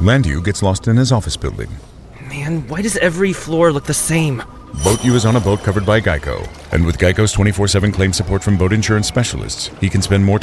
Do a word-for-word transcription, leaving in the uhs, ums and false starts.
Landu gets lost in his office building. Man, why does every floor look the same? Boat U is on a boat covered by Geico. And with Geico's twenty-four seven claim support from boat insurance specialists, he can spend more